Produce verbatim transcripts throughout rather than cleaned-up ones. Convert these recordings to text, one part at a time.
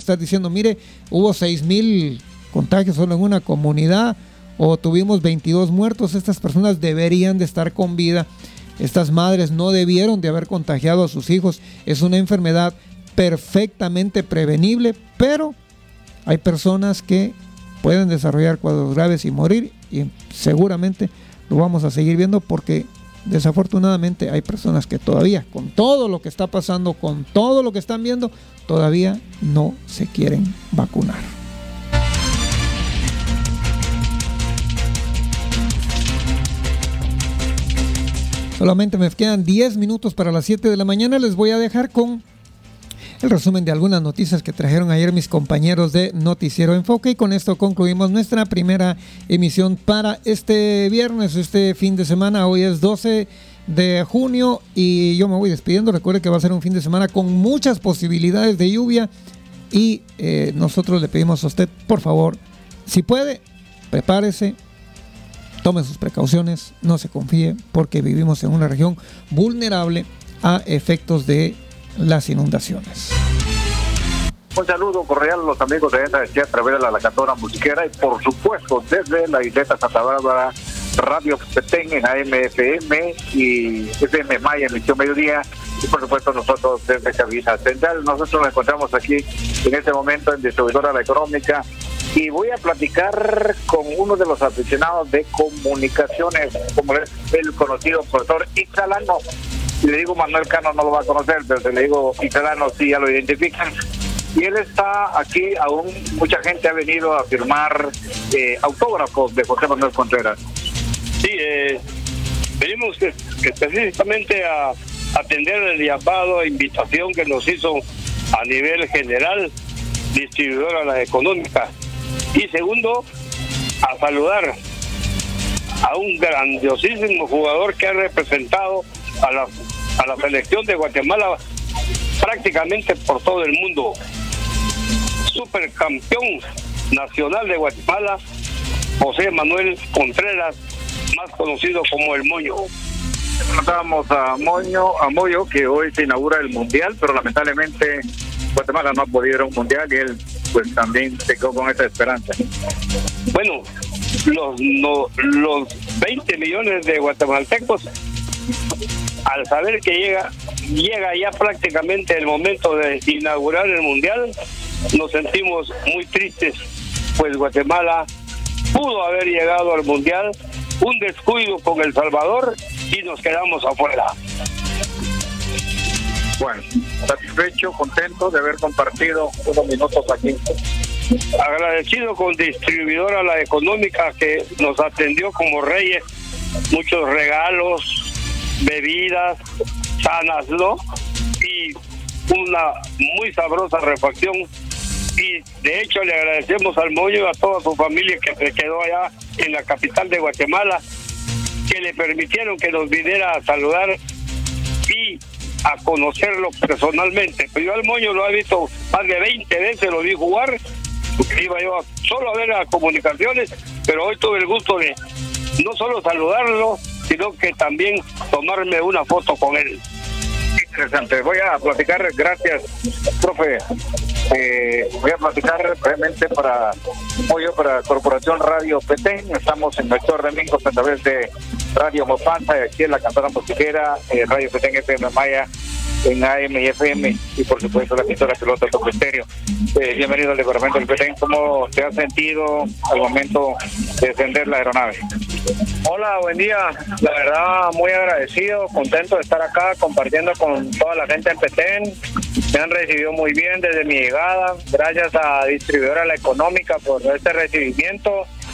estás diciendo, mire, hubo seis mil contagios solo en una comunidad, o tuvimos veintidós muertos, estas personas deberían de estar con vida. Estas madres no debieron de haber contagiado a sus hijos. Es una enfermedad perfectamente prevenible, pero hay personas que pueden desarrollar cuadros graves y morir, y seguramente lo vamos a seguir viendo porque desafortunadamente hay personas que todavía, con todo lo que está pasando, con todo lo que están viendo, todavía no se quieren vacunar. Solamente me quedan diez minutos para las siete de la mañana. Les voy a dejar con el resumen de algunas noticias que trajeron ayer mis compañeros de Noticiero Enfoque, y con esto concluimos nuestra primera emisión para este viernes, este fin de semana. Hoy es doce de junio y yo me voy despidiendo. Recuerde que va a ser un fin de semana con muchas posibilidades de lluvia, y eh, nosotros le pedimos a usted, por favor, si puede, prepárese, tome sus precauciones, no se confíe, porque vivimos en una región vulnerable a efectos de las inundaciones. Un saludo cordial a los amigos de esta a través de la Lacandona Musiquera, y por supuesto desde la isleta Santa Bárbara, Radio Petén en A M F M y F M Maya en emisión mediodía, y por supuesto nosotros desde Cabina Central. Nosotros nos encontramos aquí en este momento en Distribuidora La Económica, y voy a platicar con uno de los aficionados de comunicaciones, como es el conocido profesor Ixalano. Si le digo Manuel Cano no lo va a conocer, pero si le digo Ixalano sí ya lo identifican. Y él está aquí, aún mucha gente ha venido a firmar eh, autógrafos de José Manuel Contreras. Sí, eh, venimos específicamente a atender el llamado e invitación que nos hizo a nivel general Distribuidora La Económica. Y segundo, a saludar a un grandiosísimo jugador que ha representado a la, a la selección de Guatemala prácticamente por todo el mundo. Supercampeón nacional de Guatemala, José Manuel Contreras, más conocido como el Moño. Preguntábamos a Moño, a Moyo, que hoy se inaugura el Mundial, pero lamentablemente Guatemala no ha podido ir a un Mundial, y él pues también se quedó con esa esperanza. Bueno, los, no, los veinte millones de guatemaltecos, al saber que llega, llega ya prácticamente el momento de inaugurar el Mundial, nos sentimos muy tristes, pues Guatemala pudo haber llegado al Mundial, un descuido con El Salvador y nos quedamos afuera. Bueno, satisfecho, contento de haber compartido unos minutos aquí. Agradecido con Distribuidora La Económica, que nos atendió como reyes, muchos regalos, bebidas sanas, ¿no? Y una muy sabrosa refacción. Y de hecho le agradecemos al Moño y a toda su familia que se quedó allá en la capital de Guatemala, que le permitieron que nos viniera a saludar y a conocerlo personalmente. Pues yo al Moño lo he visto más de veinte veces, lo vi jugar, iba yo solo a ver las comunicaciones, pero hoy tuve el gusto de no solo saludarlo, sino que también tomarme una foto con él. Interesante. Voy a platicar, gracias, profe. Eh, voy a platicar brevemente para apoyo para Corporación Radio Petén. Estamos en Héctor Domingos a través de Radio Mopanza, aquí en la Cantona Musiquera, eh, Radio Petén F M Maya en A M y F M, y por supuesto la emisora Pelota Top Estéreo. Eh, bienvenido al departamento del Petén. ¿Cómo te has sentido al momento de descender la aeronave? Hola, buen día. La verdad, muy agradecido, contento de estar acá compartiendo con toda la gente en Petén. Me han recibido muy bien desde mi llegada. Gracias a Distribuidora La Económica por este recibimiento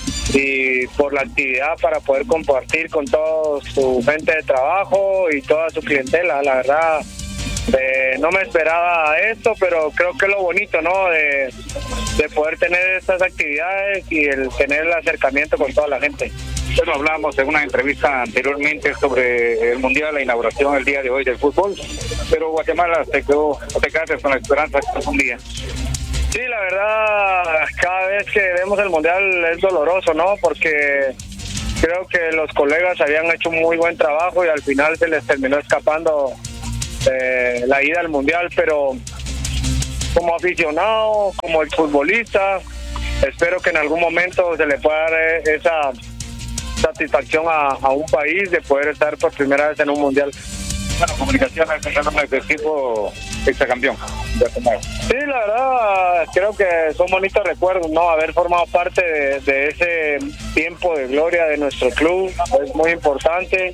y por la actividad para poder compartir con toda su gente de trabajo y toda su clientela. La verdad, eh, no me esperaba esto, pero creo que es lo bonito, ¿no? De, de poder tener estas actividades y el tener el acercamiento con toda la gente. Bueno, hablamos en una entrevista anteriormente sobre el Mundial, la inauguración el día de hoy del fútbol, pero Guatemala se quedó, te quedaste con la esperanza de un día. Sí, la verdad, cada vez que vemos el Mundial es doloroso, ¿no? Porque creo que los colegas habían hecho un muy buen trabajo y al final se les terminó escapando eh, la ida al Mundial, pero como aficionado, como exfutbolista. Espero que en algún momento se le pueda dar esa satisfacción a, a un país de poder estar por primera vez en un mundial. Bueno, Comunicaciones pensando en el equipo exacampeón. Sí, la verdad, creo que son bonitos recuerdos, ¿no? Haber formado parte de, de ese tiempo de gloria de nuestro club es muy importante,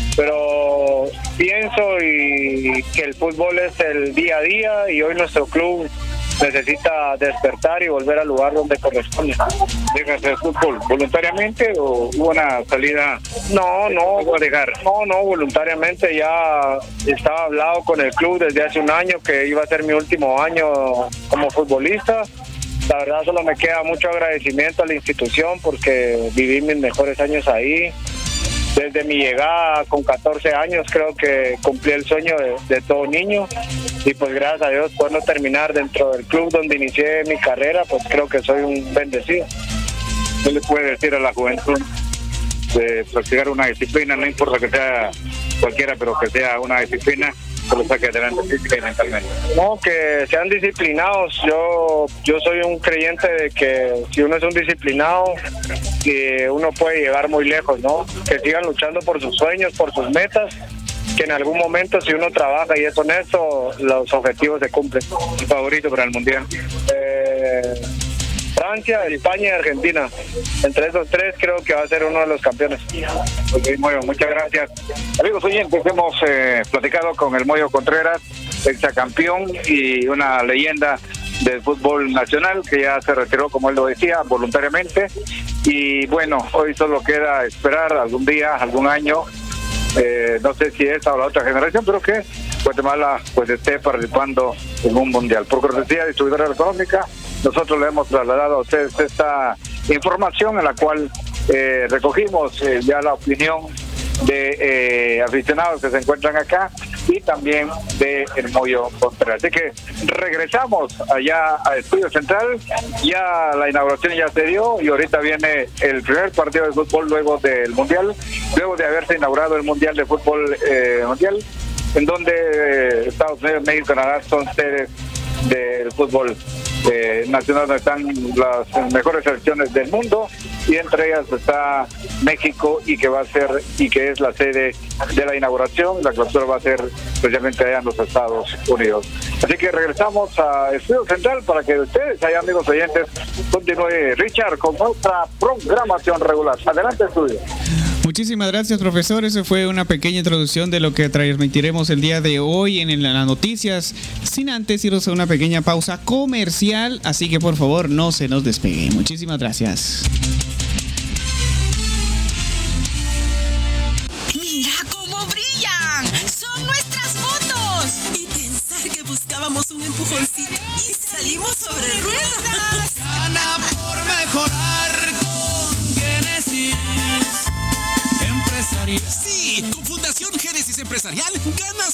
pero pienso y que el fútbol es el día a día y hoy nuestro club necesita despertar y volver al lugar donde corresponde. ¿Dejas el fútbol voluntariamente o hubo una salida? No, no, ¿Cómo dejar? no, no, voluntariamente. Ya estaba hablado con el club desde hace un año que iba a ser mi último año como futbolista. La verdad solo me queda mucho agradecimiento a la institución porque viví mis mejores años ahí. Desde mi llegada con catorce años creo que cumplí el sueño de, de todo niño y pues gracias a Dios puedo terminar dentro del club donde inicié mi carrera, pues creo que soy un bendecido. ¿Qué le puede decir a la juventud de practicar una disciplina, no importa que sea cualquiera, pero que sea una disciplina que lo saque adelante física y mentalmente? No, que sean disciplinados. Yo yo soy un creyente de que si uno es un disciplinado, que uno puede llegar muy lejos, ¿no? Que sigan luchando por sus sueños, por sus metas, que en algún momento si uno trabaja y es honesto, los objetivos se cumplen. ¿Un favorito para el Mundial? Eh, Francia, España y Argentina. Entre esos tres creo que va a ser uno de los campeones. Okay, Moyo, muchas gracias. Amigos oyentes, hemos eh, platicado con el Moyo Contreras, exacampeón y una leyenda del fútbol nacional que ya se retiró, como él lo decía, voluntariamente. Y bueno, hoy solo queda esperar algún día, algún año, eh, no sé si esta o la otra generación, pero que Guatemala pues esté participando en un mundial. Por cortesía de Distribuidora Económica, nosotros le hemos trasladado a ustedes esta información en la cual eh, recogimos eh, ya la opinión de eh, aficionados que se encuentran acá y también de el Moyo Contreras. Así que regresamos allá a Estudio Central, ya la inauguración ya se dio y ahorita viene el primer partido de fútbol luego del Mundial, luego de haberse inaugurado el Mundial de Fútbol eh, Mundial, en donde eh, Estados Unidos, México y Canadá son sedes del fútbol eh, nacional, donde están las mejores selecciones del mundo y entre ellas está México y que va a ser y que es la sede de la inauguración. La clausura va a ser precisamente allá en los Estados Unidos. Así que regresamos a Estudio Central para que ustedes, allá amigos oyentes, continúe Richard con nuestra programación regular. Adelante, estudio. Muchísimas gracias, profesor. Eso fue una pequeña introducción de lo que transmitiremos el día de hoy en las noticias, sin antes irnos a una pequeña pausa comercial, así que por favor no se nos despegue. Muchísimas gracias. ¡Mira cómo brillan! ¡Son nuestras fotos! Y pensar que buscábamos un empujoncito y salimos sobre ruedas. Gana por mejorar con Génesis Empresarial. Sí, con Fundación Génesis Empresarial ganas